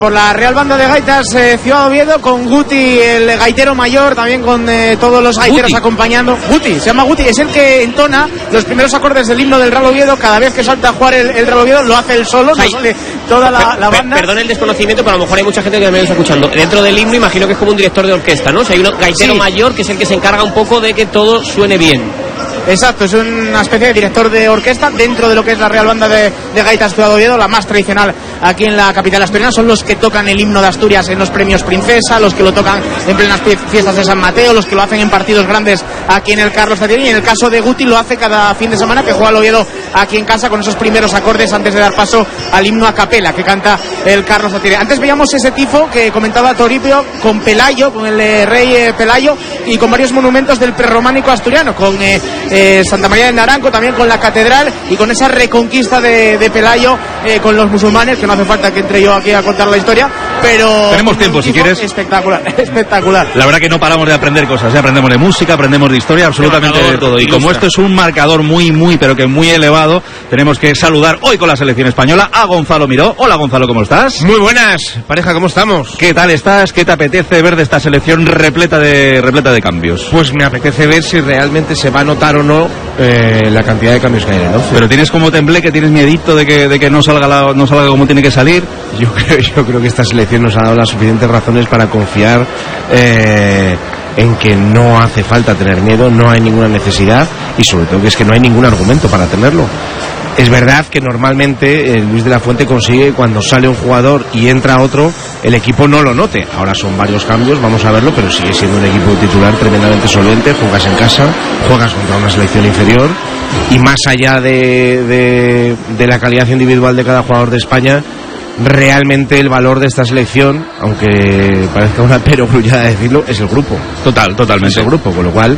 Por la Real Banda de Gaitas Ciudad Oviedo, con Guti, el gaitero mayor, también con todos los gaiteros Guti acompañando. Guti, se llama Guti, es el que entona los primeros acordes del himno del Real Oviedo. Cada vez que salta a jugar el Real Oviedo lo hace él solo, no sale toda la banda. Perdón el desconocimiento, pero a lo mejor hay mucha gente que también está escuchando. Dentro del himno imagino que es como un director de orquesta, ¿no? O sea, hay un gaitero mayor que es el que se encarga un poco de que todo suene bien. Exacto, es una especie de director de orquesta dentro de lo que es la Real Banda de Gaitas Ciudad Oviedo, la más tradicional aquí en la capital asturiana. Son los que tocan el himno de Asturias en los premios Princesa, los que lo tocan en plenas fiestas de San Mateo, los que lo hacen en partidos grandes aquí en el Carlos Tartiere, y en el caso de Guti lo hace cada fin de semana que juega el Oviedo aquí en casa con esos primeros acordes antes de dar paso al himno a capela que canta el Carlos Tartiere. Antes veíamos ese tifo que comentaba Toribio con Pelayo, con el rey Pelayo, y con varios monumentos del prerrománico asturiano, con Santa María de Naranco, también con la catedral, y con esa reconquista de Pelayo con los musulmanes, que no hace falta que entre yo aquí a contar la historia, pero tenemos tiempo si quieres. Espectacular. La verdad que no paramos de aprender cosas, aprendemos de música, aprendemos de historia, absolutamente de todo, y como esto es un marcador muy pero que muy elevado, tenemos que saludar hoy con la selección española a Gonzalo Miró. Hola Gonzalo, ¿cómo estás? Muy buenas, pareja, ¿cómo estamos? ¿Qué tal estás? ¿Qué te apetece ver de esta selección repleta de cambios? Pues me apetece ver si realmente se va a notar o no la cantidad de cambios que hay en el 11. Pero tienes como tembleque, tienes miedito de que no salga como tiene que salir. Yo creo que esta selección nos ha dado las suficientes razones para confiar en que no hace falta tener miedo, no hay ninguna necesidad, y sobre todo que es que no hay ningún argumento para tenerlo. Es verdad que normalmente Luis de la Fuente consigue, cuando sale un jugador y entra otro, el equipo no lo note. Ahora son varios cambios, vamos a verlo, pero sigue siendo un equipo titular tremendamente solvente. Juegas en casa, juegas contra una selección inferior, y más allá de la calidad individual de cada jugador de España, realmente el valor de esta selección, aunque parezca una perogrullada decirlo, es el grupo. Totalmente. Es el grupo, con lo cual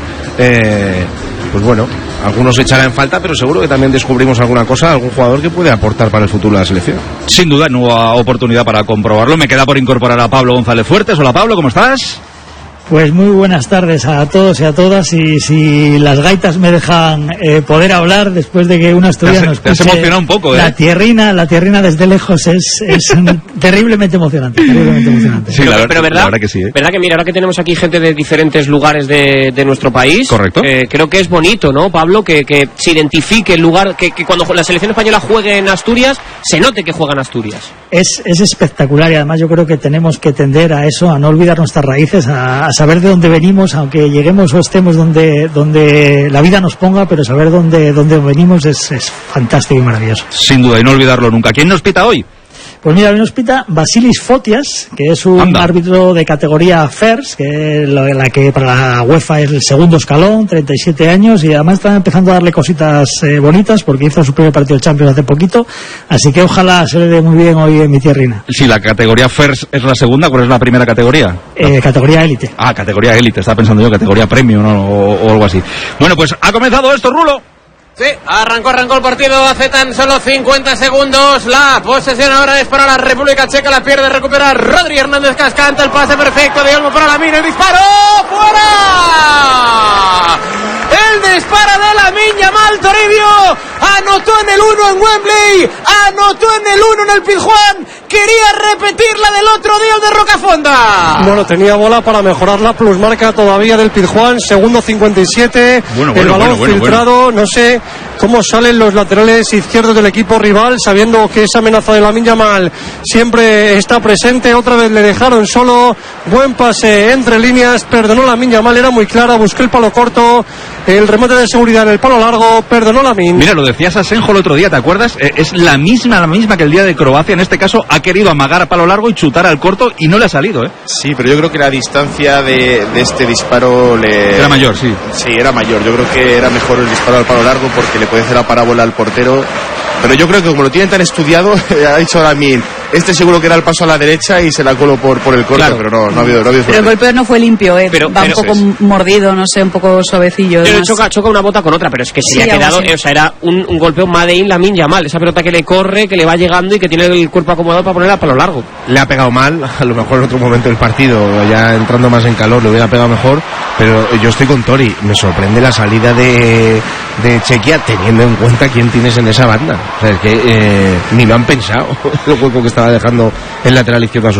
pues bueno, algunos se echarán en falta, pero seguro que también descubrimos alguna cosa, algún jugador que puede aportar para el futuro de la selección. Sin duda, nueva oportunidad para comprobarlo. Me queda por incorporar a Pablo González Fuertes. Hola Pablo, ¿cómo estás? Pues muy buenas tardes a todos y a todas, y si las gaitas me dejan poder hablar después de que un asturiano escuche, te has emocionado un poco, la tierrina desde lejos es terriblemente emocionante. Sí, pero verdad, la verdad que sí, verdad que mira, ahora que tenemos aquí gente de diferentes lugares de nuestro país, correcto, creo que es bonito, ¿no, Pablo? Que se identifique el lugar, que cuando la selección española juegue en Asturias, se note que juega en Asturias. Es espectacular, y además yo creo que tenemos que tender a eso, a no olvidar nuestras raíces, a saber de dónde venimos, aunque lleguemos o estemos donde la vida nos ponga, pero saber dónde venimos es fantástico y maravilloso. Sin duda, y no olvidarlo nunca. ¿Quién nos pita hoy? Pues mira, hoy nos pita Basilis Fotias, que es un árbitro de categoría FIRST, que es la que para la UEFA es el segundo escalón, 37 años, y además está empezando a darle cositas bonitas, porque hizo su primer partido de Champions hace poquito, así que ojalá se le dé muy bien hoy en mi tierrina. Si la categoría FIRST es la segunda, ¿cuál es la primera categoría? Categoría élite. Ah, categoría élite, estaba pensando yo categoría premium, ¿no? o algo así. Bueno, pues ha comenzado esto, Rulo. Sí, arrancó el partido hace tan solo 50 segundos. La posesión ahora es para la República Checa, la pierde, recupera Rodri Hernández Cascanta, el pase perfecto de Olmo para Lamine, el disparo, ¡fuera! El disparo de Lamine Yamal, Toribio, anotó en el 1 en Wembley, anotó en el 1 en el Pizjuán, quería repetir la del otro día de Rocafonda. Bueno, tenía bola para mejorar la plusmarca todavía del Pizjuán, segundo 57, el balón filtrado, no sé cómo salen los laterales izquierdos del equipo rival, sabiendo que esa amenaza de Lamine Yamal siempre está presente. Otra vez le dejaron solo, buen pase entre líneas, perdonó Lamine Yamal, era muy clara, buscó el palo corto, el remate de seguridad en el palo largo, perdonó Lamine. Mira, lo decías Asenjo el otro día, ¿te acuerdas? Es la misma que el día de Croacia. En este caso ha querido amagar a palo largo y chutar al corto, y no le ha salido, ¿eh? Sí, pero yo creo que la distancia de este disparo era mayor, sí. Sí, era mayor. Yo creo que era mejor el disparo al palo largo, porque le puede hacer la parábola al portero. Pero yo creo que como lo tienen tan estudiado, ha dicho Lamine, este seguro que era el paso a la derecha y se la coló por el corto, claro. Pero no ha habido pero el golpe no fue limpio, va un poco mordido, no sé, un poco suavecillo. Pero choca una bota con otra, pero es que se le ha quedado, o sea, era un golpeo made in Lamine Yamal, esa pelota que le corre, que le va llegando y que tiene el cuerpo acomodado para ponerla a palo largo. Le ha pegado mal, a lo mejor en otro momento del partido, ya entrando más en calor, le hubiera pegado mejor, pero yo estoy con Tori, me sorprende la salida de Chequia, teniendo en cuenta quién tienes en esa banda. O sea, es que ni lo han pensado, el hueco que estaba dejando el lateral izquierdo a sus